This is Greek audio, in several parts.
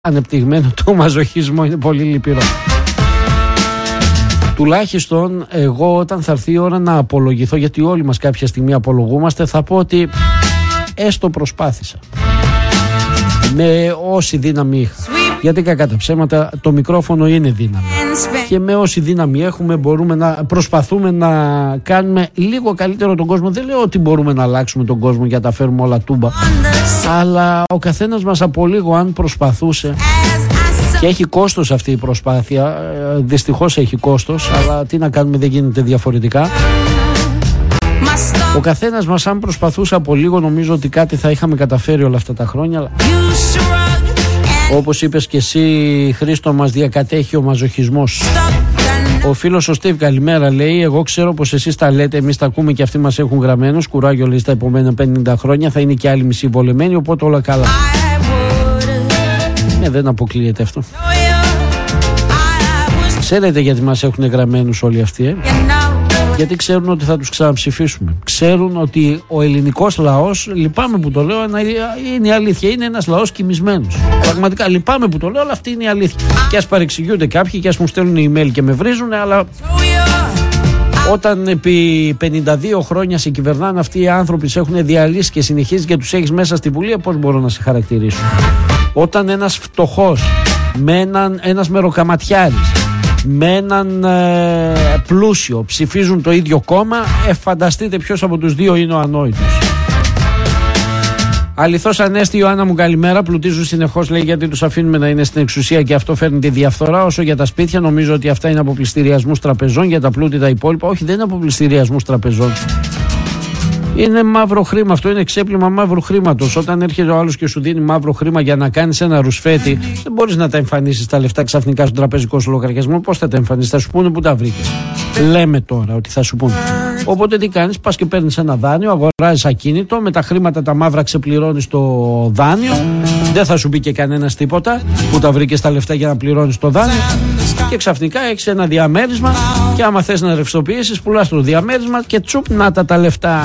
ανεπτυγμένο το μαζοχισμό είναι πολύ λυπηρό. Τουλάχιστον εγώ όταν θα έρθει η ώρα να απολογηθώ, γιατί όλοι μας κάποια στιγμή απολογούμαστε, θα πω ότι έστω προσπάθησα με όση δύναμη είχα. Γιατί κακά τα ψέματα το μικρόφωνο είναι δύναμη και με όση δύναμη έχουμε μπορούμε να προσπαθούμε να κάνουμε λίγο καλύτερο τον κόσμο. Δεν λέω ότι μπορούμε να αλλάξουμε τον κόσμο για να τα φέρουμε όλα τούμπα, αλλά ο καθένας μας από λίγο αν προσπαθούσε, και έχει κόστος αυτή η προσπάθεια, δυστυχώς έχει κόστος, αλλά τι να κάνουμε, δεν γίνεται διαφορετικά. Ο καθένας μας αν προσπαθούσε από λίγο, νομίζω ότι κάτι θα είχαμε καταφέρει όλα αυτά τα χρόνια, αλλά όπως είπες και εσύ Χρήστο, μας διακατέχει ο μαζοχισμός. Ο φίλος ο Στίβ, καλημέρα, λέει: εγώ ξέρω πως εσείς τα λέτε, εμείς τα ακούμε και αυτοί μας έχουν γραμμένους. Κουράγιο, λέει, στα επόμενα 50 χρόνια θα είναι και άλλοι μισοί βολεμένοι, οπότε όλα καλά. Δεν αποκλείεται αυτό. Ξέρετε γιατί μας έχουν γραμμένους όλοι αυτοί, γιατί ξέρουν ότι θα τους ξαναψηφίσουμε. Ξέρουν ότι ο ελληνικός λαός, λυπάμαι που το λέω, είναι η αλήθεια, είναι ένας λαός κοιμισμένος. Πραγματικά λυπάμαι που το λέω, αλλά αυτή είναι η αλήθεια. Και ας παρεξηγούνται κάποιοι και ας μου στέλνουν email και με βρίζουν, αλλά όταν επί 52 χρόνια σε κυβερνάνε αυτοί οι άνθρωποι, σε έχουν διαλύσει και συνεχίζεις και τους έχεις μέσα στη Βουλή, πώς μπορώ να σε χαρακτηρίσω? Όταν ένας φτωχός, ένας μεροκαματιάρης, με έναν πλούσιο ψηφίζουν το ίδιο κόμμα, φανταστείτε ποιος από τους δύο είναι ο ανόητος. Αληθώς Ανέστη, Ιωάννα μου, καλημέρα. Πλουτίζουν συνεχώς, λέει, γιατί τους αφήνουμε να είναι στην εξουσία και αυτό φέρνει τη διαφθορά. Όσο για τα σπίτια, νομίζω ότι αυτά είναι από πληστηριασμούς τραπεζών. Για τα πλούτη τα υπόλοιπα, όχι, δεν είναι από πληστηριασμούς τραπεζών. Είναι μαύρο χρήμα, αυτό είναι ξέπλυμα μαύρου χρήματος. Όταν έρχεται ο άλλος και σου δίνει μαύρο χρήμα για να κάνεις ένα ρουσφέτη, δεν μπορείς να τα εμφανίσεις τα λεφτά ξαφνικά στον τραπεζικό σου λογαριασμό. Πώς θα τα εμφανίσεις? Θα σου πούνε που τα βρήκες. Λέμε τώρα ότι θα σου πούνε. Οπότε τι κάνεις? Πας και παίρνεις ένα δάνειο, αγοράζεις ακίνητο, με τα χρήματα τα μαύρα ξεπληρώνεις το δάνειο. Δεν θα σου πει και κανένας τίποτα που τα βρήκες τα λεφτά για να πληρώνεις το δάνειο. Και ξαφνικά έχεις ένα διαμέρισμα και άμα θες να ρευστοποιήσεις, πουλάς το διαμέρισμα και τσουπ, να τα λεφτά.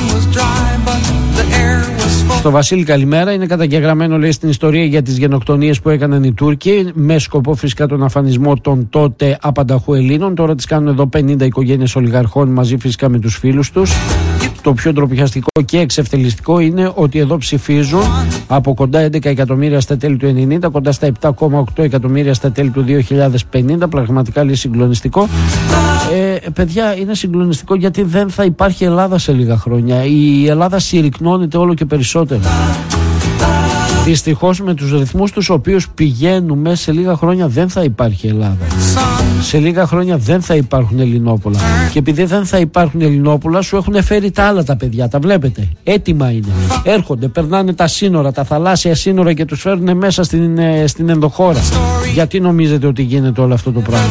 Στο Βασίλη, καλημέρα. Είναι καταγεγραμμένο, λέει, στην ιστορία για τις γενοκτονίες που έκαναν οι Τούρκοι με σκοπό φυσικά τον αφανισμό των τότε απανταχού Ελλήνων. Τώρα τις κάνουν εδώ 50 οικογένειες ολιγαρχών μαζί φυσικά με τους φίλους τους. Το πιο ντροπιαστικό και εξευτελιστικό είναι ότι εδώ ψηφίζουν από κοντά 11 εκατομμύρια στα τέλη του 90, κοντά στα 7,8 εκατομμύρια στα τέλη του 2050. Πραγματικά, λέει, συγκλονιστικό. Παιδιά, είναι συγκλονιστικό γιατί δεν θα υπάρχει Ελλάδα σε λίγα χρόνια. Η Ελλάδα συρρυκνώνεται όλο και περισσότερο. Δυστυχώς με τους ρυθμούς τους οποίους πηγαίνουμε, σε λίγα χρόνια δεν θα υπάρχει Ελλάδα. Σε λίγα χρόνια δεν θα υπάρχουν Ελληνόπουλα. Και επειδή δεν θα υπάρχουν Ελληνόπουλα, σου έχουν φέρει τα άλλα τα παιδιά. Τα βλέπετε. Έτοιμα είναι. Έρχονται, περνάνε τα σύνορα, τα θαλάσσια σύνορα και τους φέρνουν μέσα στην ενδοχώρα. Γιατί νομίζετε ότι γίνεται όλο αυτό το πράγμα?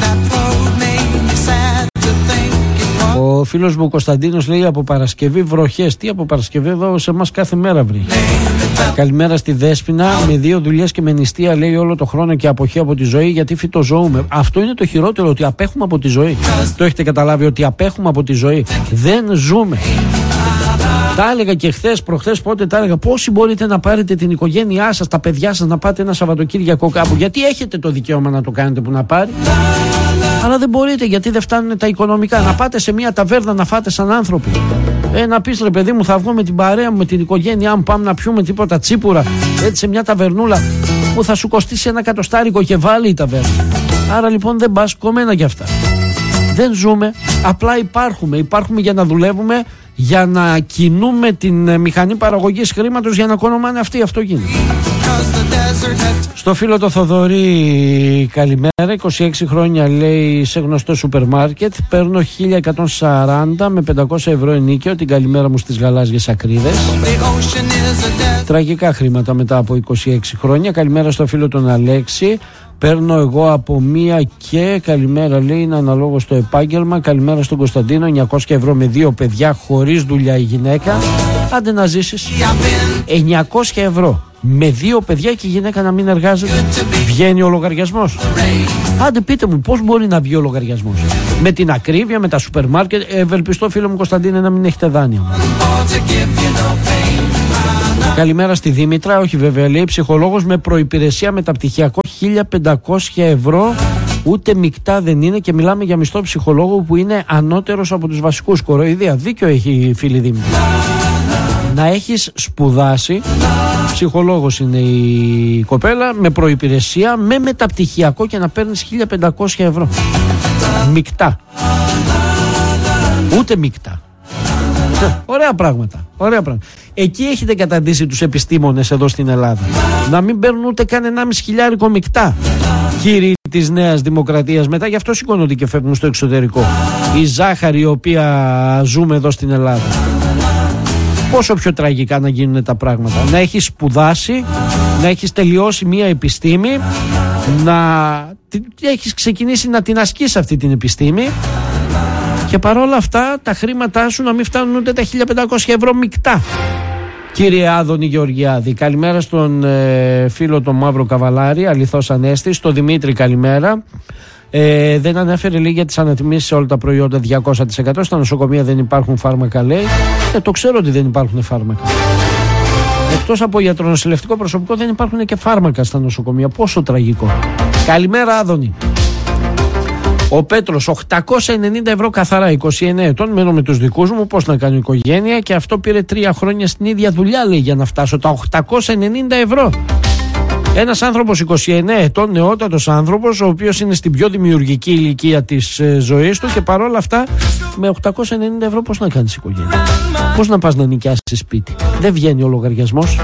Ο φίλος μου ο Κωνσταντίνος λέει: από Παρασκευή βροχές. Τι από Παρασκευή? Εδώ σε εμάς κάθε μέρα βρέχει. Καλημέρα στη Δέσποινα. Με 2 δουλειές και με νηστεία, λέει, όλο το χρόνο και αποχή από τη ζωή, γιατί φυτοζωούμε. Αυτό είναι το χειρότερο, ότι απέχουμε από τη ζωή. Το έχετε καταλάβει, ότι απέχουμε από τη ζωή? Δεν ζούμε. Τα έλεγα και χθες, προχθές, πότε τα έλεγα. Πόσοι μπορείτε να πάρετε την οικογένειά σας, τα παιδιά σας, να πάτε ένα Σαββατοκύριακο κάπου? Γιατί έχετε το δικαίωμα να το κάνετε που να πάρει, αλλά δεν μπορείτε γιατί δεν φτάνουν τα οικονομικά. Να πάτε σε μια ταβέρνα να φάτε σαν άνθρωποι. Να πεις, ρε παιδί μου, θα βγω με την παρέα μου, με την οικογένειά μου, πάμε να πιούμε τίποτα τσίπουρα, έτσι σε μια ταβερνούλα που θα σου κοστίσει 1 εκατοστάρικο και βάλει η ταβέρνα. Άρα λοιπόν δεν πας, κομμένα κι αυτά. Δεν ζούμε, απλά υπάρχουμε για να δουλεύουμε, για να κινούμε την μηχανή παραγωγής χρήματος, για να κονομάνε αυτοί. Αυτό γίνεται. Στο φίλο το Θοδωρή, καλημέρα. 26 χρόνια, λέει, σε γνωστό σούπερ μάρκετ. Παίρνω 1140 με 500 ευρώ ενίκαιο. Την καλημέρα μου στις γαλάζιες ακρίδες. Τραγικά χρήματα μετά από 26 χρόνια. Καλημέρα στο φίλο τον Αλέξη. Παίρνω εγώ από μία και καλημέρα, λέει, είναι αναλόγως στο επάγγελμα. Καλημέρα στον Κωνσταντίνο. 900 ευρώ με 2 παιδιά, χωρίς δουλειά η γυναίκα. Άντε να ζήσεις. 900 ευρώ με 2 παιδιά και η γυναίκα να μην εργάζεται. Βγαίνει ο λογαριασμός? Άντε πείτε μου, πώς μπορεί να βγει ο λογαριασμός? Με την ακρίβεια, με τα σούπερ μάρκετ. Ευελπιστώ, φίλο μου Κωνσταντίνε, να μην έχετε δάνεια. Καλημέρα στη Δήμητρα. Όχι βέβαια, λέει, ψυχολόγος με προϋπηρεσία μεταπτυχιακό 1.500 ευρώ. Ούτε μεικτά δεν είναι και μιλάμε για μισθό ψυχολόγου που είναι ανώτερος από τους βασικούς. Κοροϊδία. Δίκιο έχει η φίλη Δήμητρα. Να έχεις σπουδάσει, ψυχολόγος είναι η κοπέλα, με προϋπηρεσία, με μεταπτυχιακό και να παίρνεις 1.500 ευρώ. Μεικτά. Ούτε μεικτά. Ωραία πράγματα. Ωραία πράγματα. Εκεί έχετε καταντήσει τους επιστήμονες εδώ στην Ελλάδα. Να μην παίρνουν ούτε καν 1.500 μεικτά. Κύριοι της Νέας Δημοκρατίας, μετά γι' αυτό σηκώνονται και φεύγουν στο εξωτερικό. Η ζάχαρη η οποία ζούμε εδώ στην Ελλάδα. Πόσο πιο τραγικά να γίνουν τα πράγματα. Να έχεις σπουδάσει, να έχεις τελειώσει μία επιστήμη, να έχεις ξεκινήσει να την ασκείς αυτή την επιστήμη και παρόλα αυτά τα χρήματά σου να μην φτάνουν ούτε τα 1.500 ευρώ μεικτά. Κύριε Άδωνη Γεωργιάδη, καλημέρα στον φίλο τον Μαύρο Καβαλάρη, αληθώς ανέστη, στο Δημήτρη καλημέρα. Δεν ανέφερε λέει για τις ανατιμήσεις σε όλα τα προϊόντα 200%. Στα νοσοκομεία δεν υπάρχουν φάρμακα, λέει. Το ξέρω ότι δεν υπάρχουν φάρμακα. Εκτός από ιατρονοσηλευτικό προσωπικό δεν υπάρχουν και φάρμακα στα νοσοκομεία. Πόσο τραγικό. Καλημέρα Άδωνη. Ο Πέτρος, 890 ευρώ καθαρά, 29 ετών, μένω με τους δικούς μου, πώς να κάνω οικογένεια, και αυτό πήρε 3 χρόνια στην ίδια δουλειά, λέει, για να φτάσω τα 890 ευρώ. Ένας άνθρωπος 29 ετών, νεότατος άνθρωπος, ο οποίος είναι στην πιο δημιουργική ηλικία της ζωής του και παρόλα αυτά με 890 ευρώ πώς να κάνεις οικογένεια, πώς να πας να νοικιάσεις σπίτι, δεν βγαίνει ο λογαριασμός.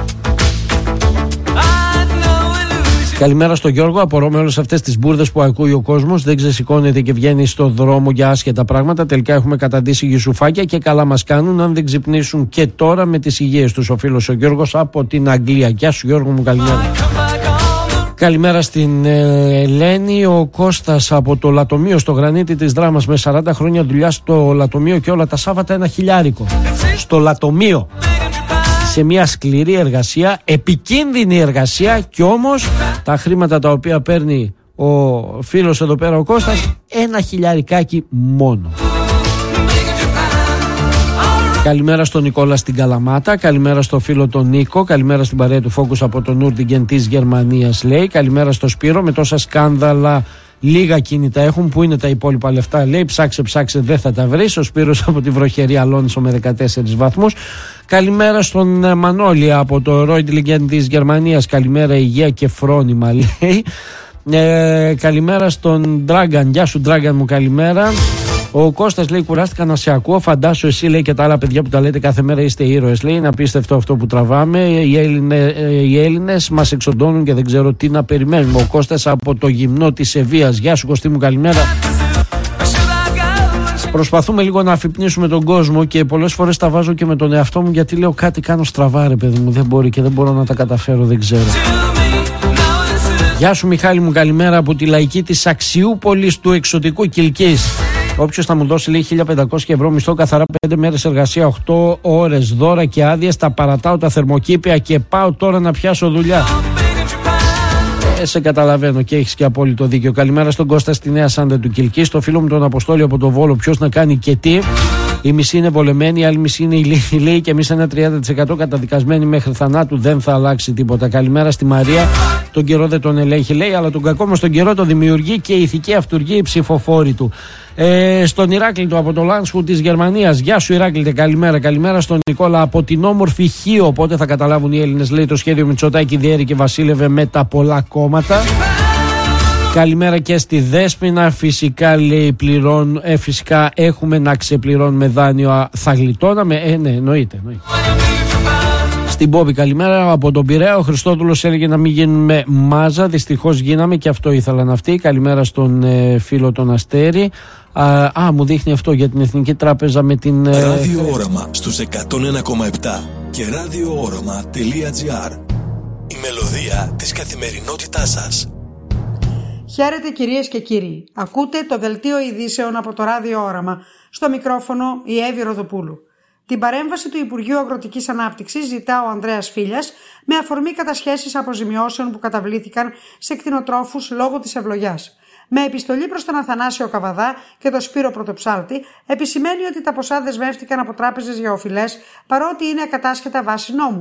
Καλημέρα στον Γιώργο. Απορώ με όλες αυτές τις μπουρδες που ακούει ο κόσμος. Δεν ξεσηκώνεται και βγαίνει στον δρόμο για άσχετα πράγματα. Τελικά έχουμε καταντήσει γυσουφάκια και καλά μας κάνουν αν δεν ξυπνήσουν και τώρα με τις υγείες τους. Ο φίλος ο Γιώργος από την Αγγλία. Γεια σου Γιώργο μου, καλημέρα. Καλημέρα στην Ελένη. Ο Κώστας από το Λατομείο στο Γρανίτη της Δράμας, με 40 χρόνια δουλειά στο Λατομείο και όλα τα Σάββατα ένα χιλιάρικο. Στο Λατομείο. Σε μια σκληρή εργασία, επικίνδυνη εργασία, και όμως τα χρήματα τα οποία παίρνει ο φίλος εδώ πέρα ο Κώστας, ένα χιλιαρικάκι μόνο. Καλημέρα στον Νικόλα στην Καλαμάτα, καλημέρα στο φίλο τον Νίκο, καλημέρα στην παρέα του Focus από τον Ουρτιγκεν της Γερμανίας, λέει. Καλημέρα στο Σπύρο, με τόσα σκάνδαλα λίγα κίνητα έχουν, που είναι τα υπόλοιπα λεφτά, λέει. Ψάξε δεν θα τα βρεις. Ο Σπύρος από τη βροχερή Αλόνισο με 14 βαθμούς. Καλημέρα στον Μανώλη από το Ροϊντλιγκεν της Γερμανίας, καλημέρα, υγεία και φρόνημα, λέει. Καλημέρα στον Dragon, γεια σου Dragon μου, καλημέρα. Ο Κώστας λέει, κουράστηκα να σε ακούω. Φαντάσου εσύ, λέει, και τα άλλα παιδιά που τα λέτε κάθε μέρα είστε ήρωες, λέει. Είναι απίστευτο αυτό που τραβάμε. Οι Έλληνες μας εξοντώνουν και δεν ξέρω τι να περιμένουμε. Ο Κώστας από το γυμνό της Σεβίας. Γεια σου Κωστή μου, καλημέρα. Προσπαθούμε λίγο να αφυπνίσουμε τον κόσμο και πολλές φορές τα βάζω και με τον εαυτό μου, γιατί λέω κάτι κάνω στραβά, ρε παιδί μου. Δεν μπορεί και δεν μπορώ να τα καταφέρω, δεν ξέρω. Γεια σου Μιχάλη μου, καλημέρα από τη λαϊκή της Αξιούπολης του εξωτικού Κιλκής. Όποιος θα μου δώσει, λέει, 1.500 ευρώ μισθό καθαρά, 5 μέρες εργασία, 8 ώρες, δώρα και άδειες, τα παρατάω τα θερμοκήπια και πάω τώρα να πιάσω δουλειά. Σε καταλαβαίνω και έχεις και απόλυτο δίκιο. Καλημέρα στον Κώστα στη Νέα Σάντα του Κιλκής, στο φίλο μου τον Αποστόλη από το Βόλο. Ποιος να κάνει και τι. Η μισή είναι βολεμένη, η άλλη μισή είναι ηλίθιοι, λέει, και εμείς ένα 30% καταδικασμένοι μέχρι θανάτου. Δεν θα αλλάξει τίποτα. Καλημέρα στη Μαρία. Τον καιρό δεν τον ελέγχει, λέει, αλλά τον κακό μας τον καιρό το δημιουργεί και η ηθική αυτουργή, οι ψηφοφόροι του. Στον Ηράκλειτο από το Λάνσχου της Γερμανίας. Γεια σου Ηράκλειτε, καλημέρα. Καλημέρα στον Νικόλα από την όμορφη Χίο. Οπότε θα καταλάβουν οι Έλληνες, λέει, το σχέδιο Μητσοτάκη διέρη και βασίλευε με τα πολλά κόμματα. Καλημέρα και στη Δέσποινα. Φυσικά, λέει, φυσικά έχουμε να ξεπληρώνουμε δάνειο. Θα γλιτώναμε. Ναι, εννοείται. Στην Πόπη, καλημέρα από τον Πειραιά. Ο Χριστόδουλος έλεγε να μην γίνουμε μάζα. Δυστυχώς γίναμε και αυτό ήθελαν αυτοί. Καλημέρα στον φίλο τον Αστέρη. Μου δείχνει αυτό για την Εθνική Τράπεζα με την. Ράδιο Όραμα στους 101,7 και radiooraμα.gr. Η μελωδία της καθημερινότητάς σας. Χαίρετε κυρίες και κύριοι. Ακούτε το δελτίο ειδήσεων από το Ράδιο Όραμα. Στο μικρόφωνο η Εύη Ροδοπούλου. Την παρέμβαση του Υπουργείου Αγροτικής Ανάπτυξης ζητά ο Ανδρέας Φίλιας με αφορμή κατασχέσεις αποζημιώσεων που καταβλήθηκαν σε κτηνοτρόφους λόγω της ευλογιάς. Με επιστολή προς τον Αθανάσιο Καβαδά και τον Σπύρο Πρωτοψάλτη, επισημαίνει ότι τα ποσά δεσμεύτηκαν από τράπεζες για οφειλές, παρότι είναι ακατάσχετα βάση νόμου.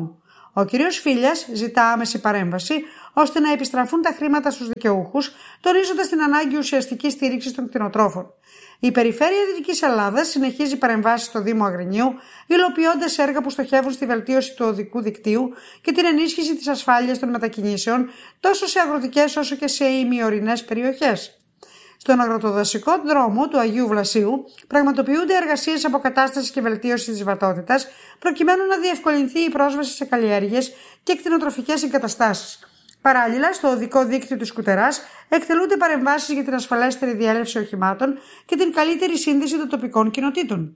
Ο κ. Φίλιας ζητά άμεση παρέμβαση ώστε να επιστραφούν τα χρήματα στους δικαιούχους, τονίζοντας την ανάγκη ουσιαστικής στήριξης των κτηνοτρόφων. Η Περιφέρεια Δυτικής Ελλάδας συνεχίζει παρεμβάσεις στο Δήμο Αγρινίου, υλοποιώντας έργα που στοχεύουν στη βελτίωση του οδικού δικτύου και την ενίσχυση της ασφάλειας των μετακινήσεων τόσο σε αγροτικές όσο και σε ημιορεινές περιοχές. Στον αγροτοδασικό δρόμο του Αγίου Βλασίου πραγματοποιούνται εργασίες αποκατάστασης και βελτίωσης της βατότητας, προκειμένου να διευκολυνθεί η πρόσβαση σε καλλιέργειες και κτηνοτροφικές εγκαταστάσεις. Παράλληλα, στο οδικό δίκτυο της Κουτεράς εκτελούνται παρεμβάσεις για την ασφαλέστερη διέλευση οχημάτων και την καλύτερη σύνδεση των τοπικών κοινοτήτων.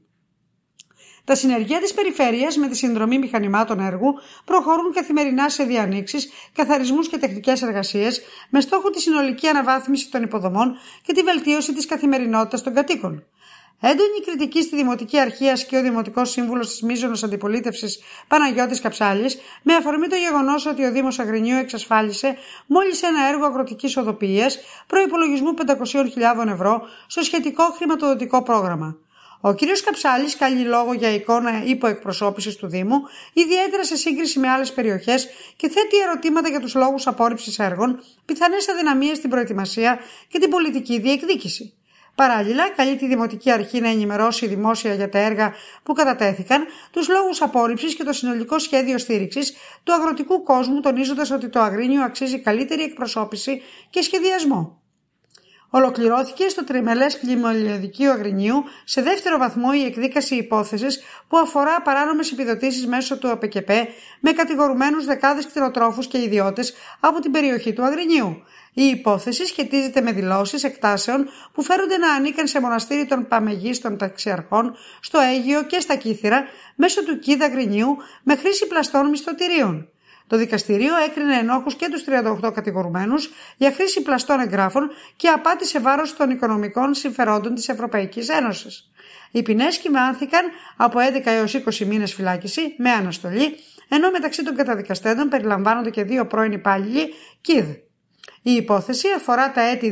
Τα συνεργεία της περιφέρειας με τη συνδρομή μηχανημάτων έργου προχωρούν καθημερινά σε διανοίξεις, καθαρισμούς και τεχνικές εργασίες με στόχο τη συνολική αναβάθμιση των υποδομών και τη βελτίωση της καθημερινότητας των κατοίκων. Έντονη κριτική στη Δημοτική Αρχή ασκεί ο Δημοτικός Σύμβουλος της Μίζωνος Αντιπολίτευσης Παναγιώτης Καψάλης, με αφορμή το γεγονός ότι ο Δήμος Αγρινίου εξασφάλισε μόλις ένα έργο αγροτικής οδοποιίας προϋπολογισμού 500.000 ευρώ στο σχετικό χρηματοδοτικό πρόγραμμα. Ο κ. Καψάλης κάνει λόγο για εικόνα υποεκπροσώπησης του Δήμου, ιδιαίτερα σε σύγκριση με άλλες περιοχές, και θέτει ερωτήματα για τους λόγους απόρριψης έργων, πιθανές αδυναμίες στην προετοιμασία και την πολιτική διεκδίκηση. Παράλληλα, καλεί τη Δημοτική Αρχή να ενημερώσει δημόσια για τα έργα που κατατέθηκαν, τους λόγους απόρριψης και το συνολικό σχέδιο στήριξης του αγροτικού κόσμου, τονίζοντας ότι το Αγρίνιο αξίζει καλύτερη εκπροσώπηση και σχεδιασμό. Ολοκληρώθηκε στο τριμελές πλημμυλιωδικείο Αγρινίου σε δεύτερο βαθμό η εκδίκαση υπόθεσης που αφορά παράνομες επιδοτήσεις μέσω του ΑΠΚΠ με κατηγορουμένους δεκάδες κτηνοτρόφους και ιδιώτες από την περιοχή του Αγρινίου. Η υπόθεση σχετίζεται με δηλώσεις εκτάσεων που φέρονται να ανήκαν σε μοναστήρι των Παμεγείς των Ταξιαρχών, στο Αίγυο και στα Κύθυρα μέσω του ΚΙΔ Αγρινίου με χρήση πλαστών μισθωτηρίων. Το δικαστήριο έκρινε ενόχους και τους 38 κατηγορουμένους για χρήση πλαστών εγγράφων και απάτη σε βάρος των οικονομικών συμφερόντων της Ευρωπαϊκής Ένωσης. Οι ποινές κυμάνθηκαν από 11 έως 20 μήνες φυλάκιση με αναστολή, ενώ μεταξύ των καταδικαστέντων περιλαμβάνονται και 2 πρώην υπάλληλοι ΚΙΔ. Η υπόθεση αφορά τα έτη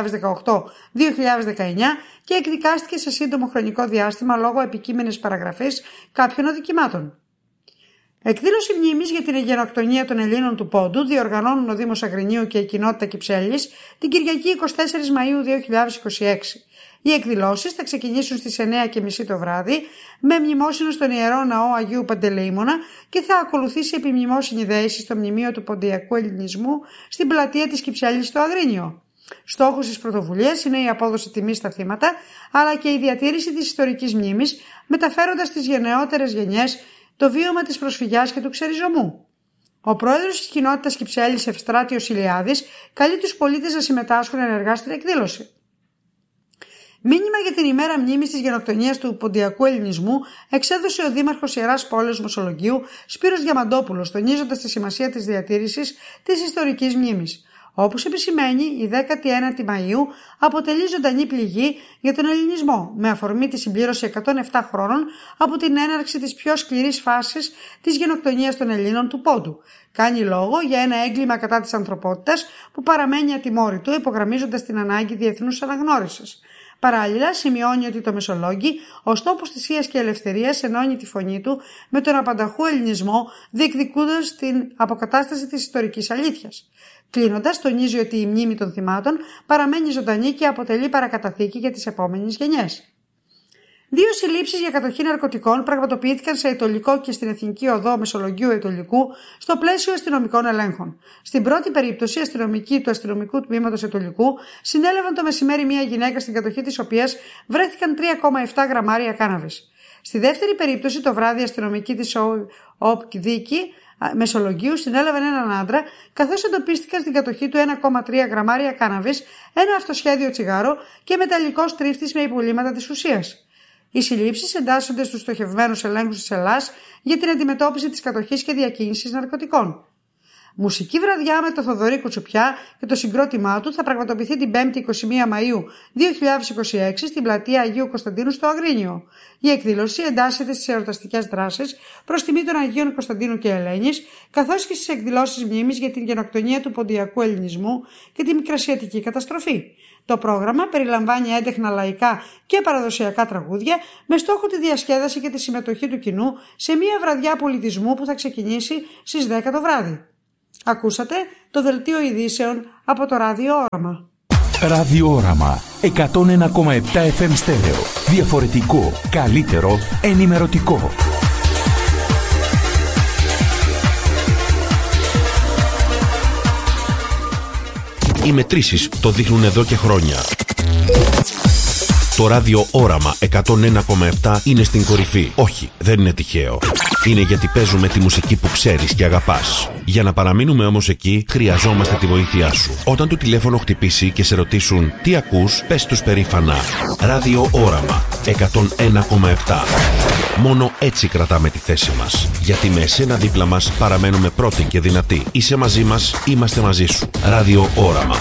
2018-2019 και εκδικάστηκε σε σύντομο χρονικό διάστημα λόγω επικείμενης παραγραφής κάποιων αδικημάτων. Εκδήλωση μνήμης για την γενοκτονία των Ελλήνων του Πόντου διοργανώνουν ο Δήμος Αγρινίου και η κοινότητα Κυψέλης την Κυριακή 24 Μαΐου 2026. Οι εκδηλώσεις θα ξεκινήσουν στις 9:30 το βράδυ με μνημόσυνο στον Ιερό Ναό Αγίου Παντελεήμονα και θα ακολουθήσει επιμνημόσυνη δέηση στο μνημείο του Ποντιακού Ελληνισμού στην πλατεία της Κυψέλης στο Αγρίνιο. Στόχος της πρωτοβουλίας είναι η απόδοση τιμής στα θύματα, αλλά και η διατήρηση της ιστορικής μνήμης, μεταφέροντας στις γενναιότερες γενιές το βίωμα της προσφυγιάς και του ξεριζωμού. Ο πρόεδρος της κοινότητας Κυψέλης, Ευστράτιος Ηλιάδης, καλεί τους πολίτες να συμμετάσχουν ενεργά στην εκδήλωση. Μήνυμα για την ημέρα μνήμης της γενοκτονίας του Ποντιακού Ελληνισμού εξέδωσε ο Δήμαρχος Ιεράς Πόλεως Μεσολογγίου Σπύρος Διαμαντόπουλος, τονίζοντας τη σημασία της διατήρησης της ιστορικής μνήμης. Όπως επισημαίνει, η 19η Μαΐου αποτελεί ζωντανή πληγή για τον ελληνισμό, με αφορμή τη συμπλήρωση 107 χρόνων από την έναρξη της πιο σκληρής φάσης της γενοκτονίας των Ελλήνων του Πόντου. Κάνει λόγο για ένα έγκλημα κατά της ανθρωπότητας που παραμένει ατιμόρυτο, υπογραμμίζοντας την ανάγκη διεθνούς αναγνώρισης. Παράλληλα, σημειώνει ότι το Μεσολόγγι, ως τόπος θυσίας και ελευθερίας, ενώνει τη φωνή του με τον απανταχού ελληνισμό, διεκδικούντας την αποκατάσταση της ιστορικής αλήθειας. Κλείνοντας, τονίζει ότι η μνήμη των θυμάτων παραμένει ζωντανή και αποτελεί παρακαταθήκη για τις επόμενες γενιές. 2 συλλήψεις για κατοχή ναρκωτικών πραγματοποιήθηκαν σε Αιτωλικό και στην Εθνική Οδό Μεσολογγίου Αιτωλικού στο πλαίσιο αστυνομικών ελέγχων. Στην πρώτη περίπτωση, αστυνομικοί του αστυνομικού τμήματος Αιτωλικού συνέλαβαν το μεσημέρι μια γυναίκα στην κατοχή της οποίας βρέθηκαν 3,7 γραμμάρια κάναβης. Στη δεύτερη περίπτωση, το βράδυ, αστυνομικοί της ΟΠΚ Μεσολογγίου συνέλαβαν έναν άντρα, καθώς εντοπίστηκαν στην κατοχή του 1,3 γραμμάρια κάναβης, ένα αυτοσχέδιο τσιγάρο και μεταλλικός τρίφτης με υπολείμματα της ουσίας. Οι συλλήψεις εντάσσονται στους στοχευμένους ελέγχους της Ελλάς για την αντιμετώπιση της κατοχής και διακίνησης ναρκωτικών. Μουσική βραδιά με το Θοδωρή Κουτσουπιά και το συγκρότημά του θα πραγματοποιηθεί την 5η 21 Μαΐου 2026 στην πλατεία Αγίου Κωνσταντίνου στο Αγρίνιο. Η εκδήλωση εντάσσεται στις εορταστικές δράσεις προς τιμή των Αγίων Κωνσταντίνου και Ελένης, καθώς και στις εκδηλώσεις μνήμης για την γενοκτονία του ποντιακού ελληνισμού και τη μικρασιατική καταστροφή. Το πρόγραμμα περιλαμβάνει έντεχνα λαϊκά και παραδοσιακά τραγούδια με στόχο τη διασκέδαση και τη συμμετοχή του κοινού σε μια βραδιά πολιτισμού που θα ξεκινήσει στις 10 το βράδυ. Ακούσατε το δελτίο ειδήσεων από το Ραδιόραμα. Ραδιόραμα 101,7 FM στέρεο. Διαφορετικό, καλύτερο, ενημερωτικό. Οι μετρήσεις το δείχνουν εδώ και χρόνια. Το ράδιο Όραμα 101,7 είναι στην κορυφή. Όχι, δεν είναι τυχαίο. Είναι γιατί παίζουμε τη μουσική που ξέρεις και αγαπάς. Για να παραμείνουμε όμως εκεί, χρειαζόμαστε τη βοήθειά σου. Όταν το τηλέφωνο χτυπήσει και σε ρωτήσουν τι ακούς, πες τους περήφανα. Ράδιο Όραμα 101,7. Μόνο έτσι κρατάμε τη θέση μας. Γιατί με εσένα δίπλα μας παραμένουμε πρώτοι και δυνατοί. Είσαι μαζί μας, είμαστε μαζί σου. Ράδιο Όραμα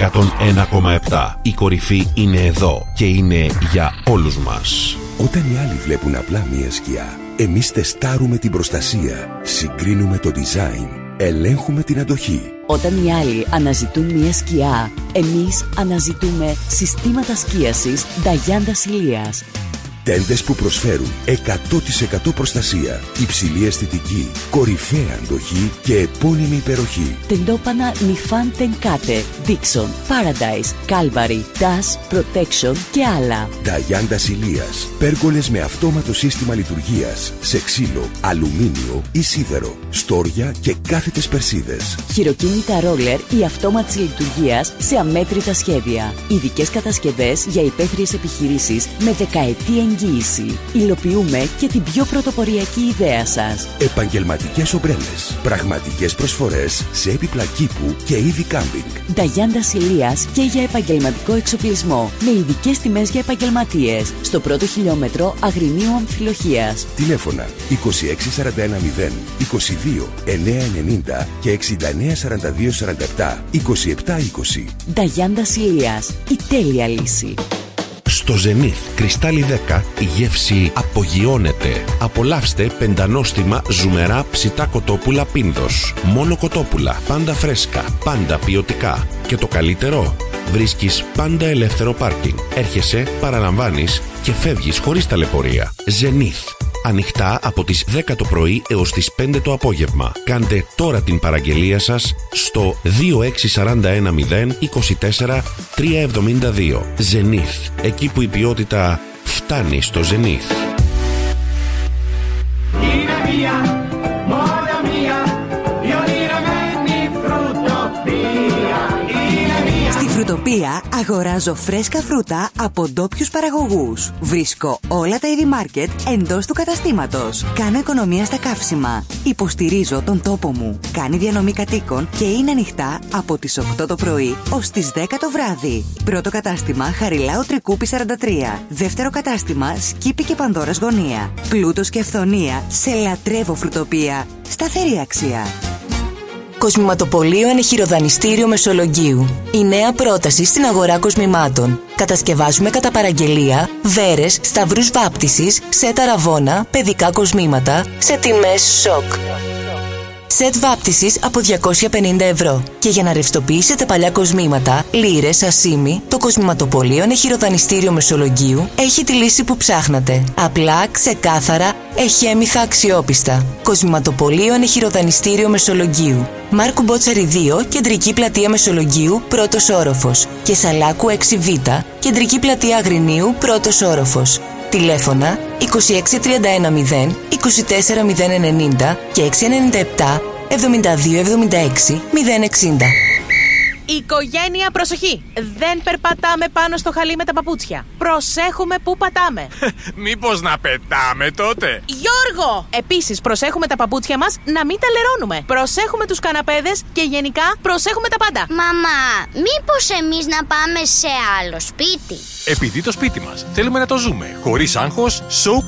101,7. Η κορυφή είναι εδώ και είναι για όλους μας. Όταν οι άλλοι βλέπουν απλά μία σκιά, εμείς τεστάρουμε την προστασία, συγκρίνουμε το design, ελέγχουμε την αντοχή. Όταν οι άλλοι αναζητούν μία σκιά, εμείς αναζητούμε συστήματα σκίασης Νταγιάντα Ηλίας. Τέντες που προσφέρουν 100% προστασία, υψηλή αισθητική, κορυφαία αντοχή και επώνυμη υπεροχή. Τεντόπανα Νιφάν Τενκάτε, Dixon, Paradise, Calvary, Dash, Protection και άλλα. Νταγιάντα Ηλίας. Πέργολες με αυτόματο σύστημα λειτουργίας, σε ξύλο, αλουμίνιο ή σίδερο, στόρια και κάθετες περσίδες. Χειροκίνητα ρόλερ ή αυτόματης λειτουργίας σε αμέτρητα σχέδια. Ειδικές κατασκευές για υπαίθριες επιχειρήσεις με δεκαετή εγγύηση. Υλοποιούμε και την πιο πρωτοποριακή ιδέα σας. Επαγγελματικές ομπρέλες. Πραγματικές προσφορές σε έπιπλα κήπου και είδη κάμπινγκ. Νταγιάντα Ηλίας και για επαγγελματικό εξοπλισμό. Με ειδικές τιμές για επαγγελματίες. Στο πρώτο χιλιόμετρο Αγρινίου Αμφιλοχίας. Τηλέφωνα 26410 22 990 και 694247 2720. Νταγιάντα Ηλίας. Η τέλεια λύση. Στο Zenith Κρυστάλλι 10 η γεύση απογειώνεται. Απολαύστε πεντανόστιμα ζουμερά ψητά κοτόπουλα Πίνδος. Μόνο κοτόπουλα, πάντα φρέσκα, πάντα ποιοτικά. Και το καλύτερο, βρίσκεις πάντα ελεύθερο πάρκινγκ. Έρχεσαι, παραλαμβάνεις και φεύγεις χωρίς ταλαιπωρία. Zenith. Ανοιχτά από τις 10 το πρωί έως τις 5 το απόγευμα. Κάντε τώρα την παραγγελία σας στο 26410 24 372. Zenith. Εκεί που η ποιότητα φτάνει στο Zenith. Φρουτοπία αγοράζω φρέσκα φρούτα από ντόπιους παραγωγούς. Βρίσκω όλα τα είδη μάρκετ εντός του καταστήματος. Κάνω οικονομία στα καύσιμα. Υποστηρίζω τον τόπο μου. Κάνει διανομή κατοίκων και είναι ανοιχτά από τις 8 το πρωί ως τις 10 το βράδυ. Πρώτο κατάστημα Χαριλάου Τρικούπη 43. Δεύτερο κατάστημα Σκύπη και Πανδώρας Γωνία. Πλούτος και αυθονία σε λατρεύω φρουτοπία. Σταθερή αξία. Κοσμηματοπωλείο Ενεχειροδανιστήριο Μεσολογγίου. Η νέα πρόταση στην αγορά κοσμημάτων. Κατασκευάζουμε κατά παραγγελία βέρες, σταυρούς βάπτισης, σετ αραβώνα, παιδικά κοσμήματα σε τιμές σοκ. Σετ βάπτισης από 250 ευρώ. Και για να ρευστοποιήσετε παλιά κοσμήματα, λίρες, ασίμι, το Κοσμηματοπωλείο Ενεχειροδανιστήριο Μεσολογγίου έχει τη λύση που ψάχνατε. Απλά, ξεκάθαρα, εχέμηθα, αξιόπιστα. Κοσμηματοπωλείο Ενεχειροδανιστήριο Μεσολογγίου. Μάρκου Μπότσαρη 2, Κεντρική Πλατεία Μεσολογγίου, πρώτος όροφος. Και Σαλάκου 6Β, Κεντρική Πλατεία Αγρινίου, πρώτος όροφος. Τηλέφωνα 26310 24090 και 697 7276 060. Οικογένεια, προσοχή! Δεν περπατάμε πάνω στο χαλί με τα παπούτσια. Προσέχουμε πού πατάμε. Μήπως να πετάμε τότε? Γιώργο! Επίσης, προσέχουμε τα παπούτσια μας να μην τα λερώνουμε. Προσέχουμε τους καναπέδες και γενικά προσέχουμε τα πάντα. Μαμά, μήπως εμείς να πάμε σε άλλο σπίτι? Επειδή το σπίτι μας θέλουμε να το ζούμε χωρίς άγχος, So Clean.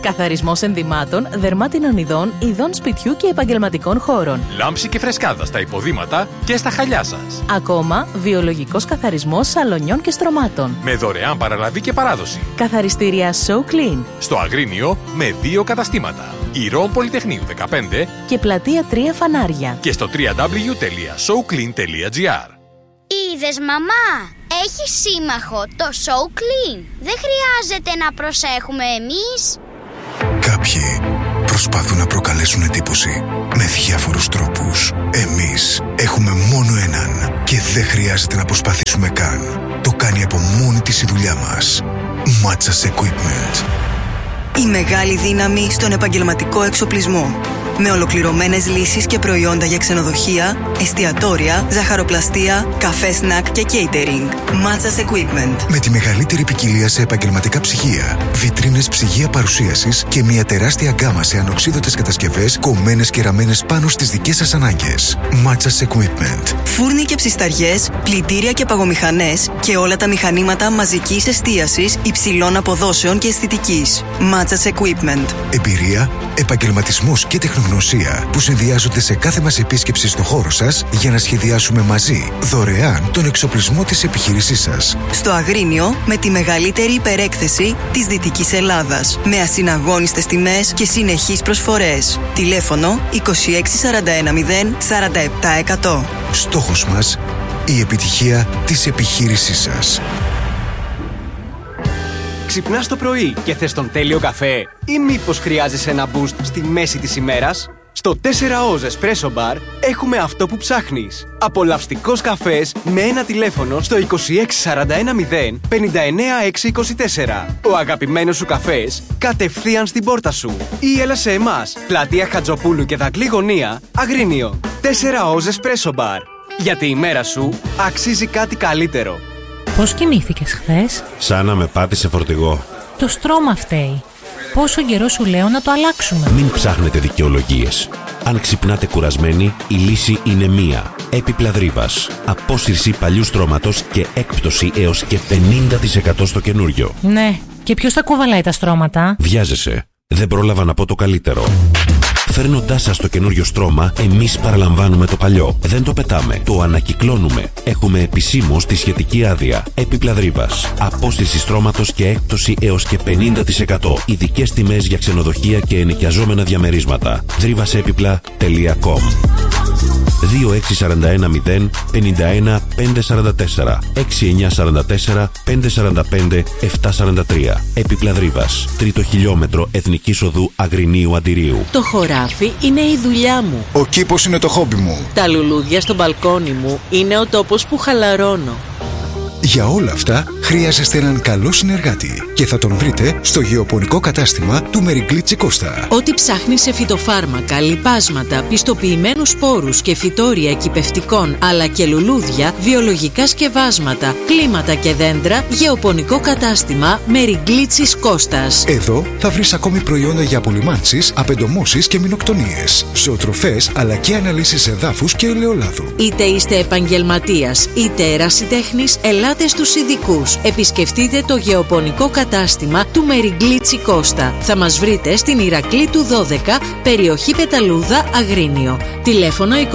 Καθαρισμός ενδυμάτων, δερμάτινων ειδών, ειδών σπιτιού και επαγγελματικών χώρων. Λάμψη και φρεσκάδα στα υποδήματα και στα χαλιά σας. Ακόμα, βιολογικός καθαρισμός σαλονιών και στρωμάτων. Με δωρεάν παραλαβή και παράδοση. Καθαριστήρια So Clean. Στο Αγρίνιο με 2 καταστήματα. Ηρών Πολυτεχνείου 15 και πλατεία 3 Φανάρια. Και στο www.showclean.gr. Είδες, μαμά, έχει σύμμαχο το So Clean. Δεν χρειάζεται να προσέχουμε εμείς. Κάποιοι προσπαθούν να προκαλέσουν εντύπωση με διάφορους τρόπους. Εμείς έχουμε μόνο έναν και δεν χρειάζεται να προσπαθήσουμε καν. Το κάνει από μόνη της η δουλειά μας. Matsas Equipment. Η μεγάλη δύναμη στον επαγγελματικό εξοπλισμό. Με ολοκληρωμένες λύσεις και προϊόντα για ξενοδοχεία, εστιατόρια, ζαχαροπλαστεία, καφέ σνακ και catering. Matsas Equipment. Με τη μεγαλύτερη ποικιλία σε επαγγελματικά ψυγεία, βιτρίνες ψυγεία παρουσίασης και μια τεράστια γκάμα σε ανοξίδωτες κατασκευές κομμένες και ραμμένες πάνω στις δικές σας ανάγκες. Matsas Equipment. Φούρνοι και ψισταριές, πλυντήρια και παγομηχανές και όλα τα μηχανήματα μαζικής εστίασης υψηλών αποδόσεων και αισθητικής. Matsas Equipment. Εμπειρία, επαγγελματισμός και τεχνογνωσία που συνδυάζονται σε κάθε μας επίσκεψη στο χώρο σας για να σχεδιάσουμε μαζί δωρεάν τον εξοπλισμό της επιχείρησής σας. Στο Αγρίνιο με τη μεγαλύτερη υπερέκθεση της Δυτικής Ελλάδας. Με ασυναγώνιστες τιμές και συνεχείς προσφορές. Τηλέφωνο 26410 47%. Στόχος μας, η επιτυχία της επιχείρησής σας. Ξυπνάς το πρωί και θες τον τέλειο καφέ ή μήπως χρειάζεσαι ένα boost στη μέση της ημέρας? Στο 4Oz Espresso Bar έχουμε αυτό που ψάχνεις. Απολαυστικός καφές με ένα τηλέφωνο στο 26410 59624. Ο αγαπημένος σου καφές κατευθείαν στην πόρτα σου. Ή έλα σε εμάς, πλατεία Χατζοπούλου και Δαγκλή Γωνία, Αγρίνιο. 4Oz Espresso Bar. Γιατί η μέρα σου αξίζει κάτι καλύτερο. Πώς κοιμήθηκες χθες? Σαν να με πάτησε φορτηγό. Το στρώμα φταίει. Πόσο καιρό σου λέω να το αλλάξουμε? Μην ψάχνετε δικαιολογίες. Αν ξυπνάτε κουρασμένοι, η λύση είναι μία. Έπιπλα Δρύβας. Απόσυρση παλιού στρώματος και έκπτωση έως και 50% στο καινούριο. Ναι, και ποιος θα κουβαλάει τα στρώματα? Βιάζεσαι. Δεν πρόλαβα να πω το καλύτερο. Φέρνοντάς σας το καινούριο στρώμα, εμείς παραλαμβάνουμε το παλιό. Δεν το πετάμε, το ανακυκλώνουμε. Έχουμε επισήμως τη σχετική άδεια. Έπιπλα Δρύβας. Απόσυρση στρώματος και έκπτωση έως και 50%. Ειδικές τιμές για ξενοδοχεία και ενοικιαζόμενα διαμερίσματα. Δρύβασέπιπλα.com 26410 51 544 6944 545 743. Έπιπλα Δρύβας. 3ο χιλιόμετρο Εθνικής Οδού Αγρινίου Αντιρίου. Το χωράφι είναι η δουλειά μου. Ο κήπος είναι το χόμπι μου. Τα λουλούδια στο μπαλκόνι μου είναι ο τόπος που χαλαρώνω. Για όλα αυτά χρειάζεστε έναν καλό συνεργάτη και θα τον βρείτε στο γεωπονικό κατάστημα του Μεριγκλίτσι Κώστα. Ό,τι ψάχνει σε φυτοφάρμακα, λιπάσματα, πιστοποιημένους σπόρους και φυτόρια εκυπευτικών αλλά και λουλούδια, βιολογικά σκευάσματα, κλίματα και δέντρα, γεωπονικό κατάστημα Μεριγκλίτσι Κώστας. Εδώ θα βρεις ακόμη προϊόντα για απολυμάνσεις, απεντομώσεις και μυνοκτονίες, ζωοτροφές αλλά και αναλύσεις εδάφους και ελαιολάδου. Είτε είστε επαγγελματίας είτε ερασιτέχνης, ελάτε στους ειδικούς. Επισκεφτείτε το γεωπονικό κατάστημα του Μεριγκλίτσι Κώστα. Θα μας βρείτε στην Ηρακλή του 12, περιοχή Πεταλούδα, Αγρίνιο. Τηλέφωνο 26410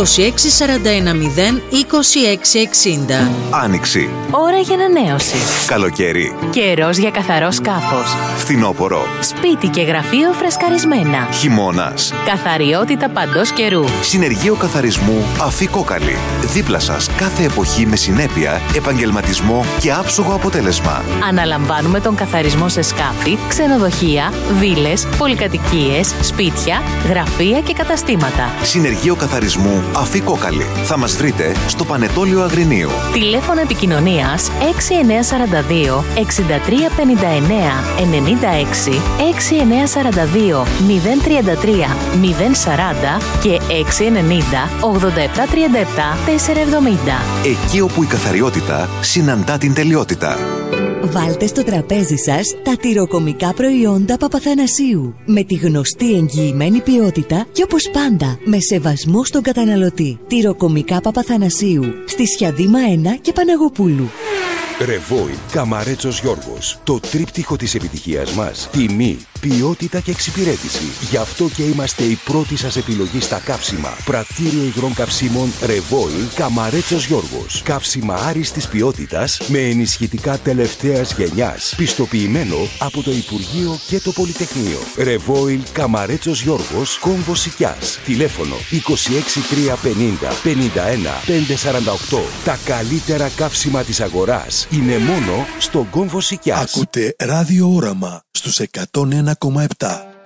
2660. Άνοιξη. Ώρα για ανανέωση. Καλοκαίρι. Καιρός για καθαρό σκάφος. Φθινόπωρο. Σπίτι και γραφείο φρεσκαρισμένα. Χειμώνας. Καθαριότητα παντός καιρού. Συνεργείο καθαρισμού Αφικόκαλη. Δίπλα σας κάθε εποχή με συνέπεια, επαγγελματισμό και άψογο αποτέλεσμα. Αναλαμβάνουμε τον καθαρισμό σε σκάφη, ξενοδοχεία, βίλες, πολυκατοικίες, σπίτια, γραφεία και καταστήματα. Συνεργείο καθαρισμού Αφικόκαλη. Θα μας βρείτε στο Πανετόλιο Αγρινίου. Τηλέφωνο επικοινωνίας 6942 6359 96 6942 033 040 και 690 8737 470. Εκεί όπου η καθαριότητα συναντά την τελειότητα. Βάλτε στο τραπέζι σας τα τυροκομικά προϊόντα Παπαθανασίου. Με τη γνωστή εγγυημένη ποιότητα και όπως πάντα με σεβασμό στον καταναλωτή. Τυροκομικά Παπαθανασίου. Στη Σιαδήμα 1 και Παναγοπούλου. Ρεβόι Καμαρέτσος Γιώργος. Το τρίπτυχο της επιτυχίας μας. Τιμή, ποιότητα και εξυπηρέτηση. Γι' αυτό και είμαστε η πρώτη σας επιλογή στα καύσιμα. Πρατήριο υγρών καυσίμων Revoil Καμαρέτσος Γιώργος. Καύσιμα άριστης ποιότητας με ενισχυτικά τελευταίας γενιάς. Πιστοποιημένο από το Υπουργείο και το Πολυτεχνείο. Revoil Καμαρέτσος Γιώργος, Κόμβος Σικιάς. Τηλέφωνο 26350 51 548. Τα καλύτερα καύσιμα της αγοράς είναι μόνο στον Κόμβο Σικιάς. Ακούτε Ράδιο Όραμα στους 101,7.